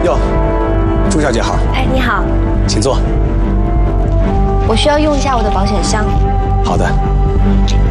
哟，朱小姐好。 哎，你好， 请坐。 我需要用一下我的保险箱。 好的。